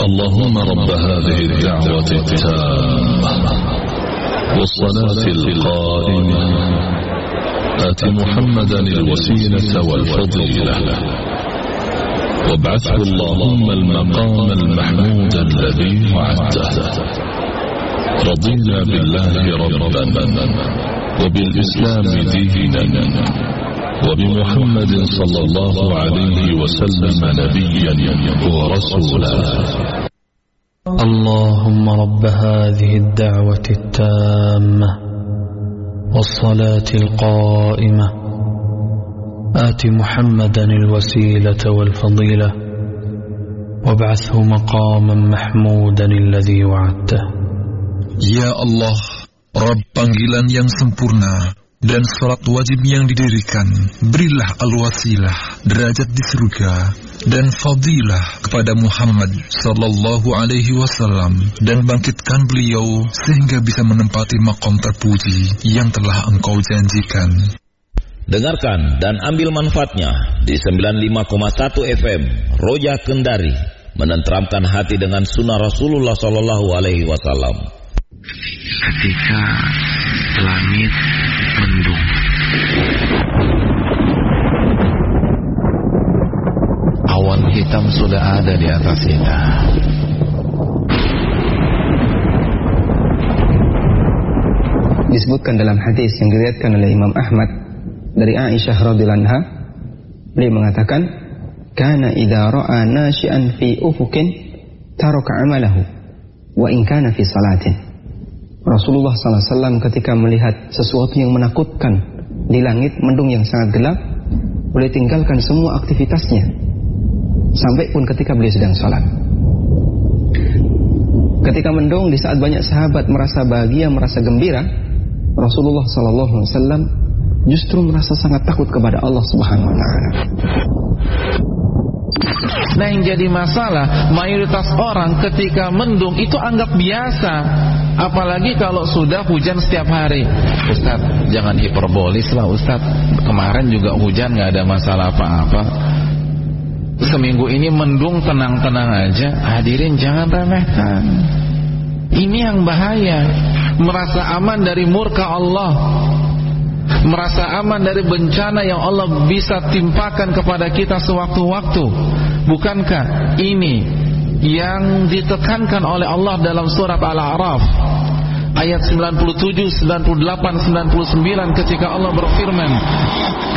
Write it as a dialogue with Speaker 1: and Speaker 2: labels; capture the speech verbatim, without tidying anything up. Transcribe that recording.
Speaker 1: اللهم رب هذه الدعوة التامة والصلاة القائمة آت محمدا الوسيلة والفضيلة وابعثه اللهم المقام المحمود الذي وعدته. رضينا بالله ربا وبالإسلام دينا وبمحمد صلى الله عليه وسلم نبيا ورسولا.
Speaker 2: اللهم رب هذه الدعوة التامة والصلاة القائمة آت محمدا الوسيلة والفضيلة وابعثه مقاما محمودا الذي وعدته.
Speaker 3: Ya Allah, Rabb panggilan yang sempurna dan salat wajib yang didirikan, berilah al-wasilah, derajat di surga, dan fadilah kepada Muhammad sallallahu alaihi wasallam, dan bangkitkan beliau sehingga bisa menempati maqam terpuji yang telah Engkau janjikan.
Speaker 4: Dengarkan dan ambil manfaatnya di sembilan puluh lima koma satu F M Roja Kendari, menenteramkan hati dengan sunnah Rasulullah sallallahu alaihi wasallam.
Speaker 5: Ketika langit mendung, awan hitam sudah ada di atas kita.
Speaker 6: Disebutkan dalam hadis yang diriwayatkan oleh Imam Ahmad dari Aisyah radhiyallahu anha, beliau mengatakan, "Kana idza ra'a nashi'an fi ufukin taraka 'amalahu wa in kana fi salatin." Rasulullah sallallahu alaihi wasallam ketika melihat sesuatu yang menakutkan di langit mendung yang sangat gelap, beliau tinggalkan semua aktivitasnya sampai pun ketika beliau sedang sholat. Ketika mendung di saat banyak sahabat merasa bahagia, merasa gembira, Rasulullah sallallahu alaihi wasallam justru merasa sangat takut kepada Allah Subhanahu wa taala.
Speaker 7: Nah, yang jadi masalah, mayoritas orang ketika mendung itu anggap biasa, apalagi kalau sudah hujan setiap hari. Ustaz, jangan hiperbolis lah Ustaz, kemarin juga hujan gak ada masalah apa-apa, seminggu ini mendung tenang-tenang aja. Hadirin, jangan remehkan. Ini yang bahaya. Merasa aman dari murka Allah, merasa aman dari bencana yang Allah bisa timpakan kepada kita sewaktu-waktu. Bukankah ini yang ditekankan oleh Allah dalam surat Al-A'raf ayat sembilan puluh tujuh, sembilan puluh delapan, sembilan puluh sembilan ketika Allah berfirman,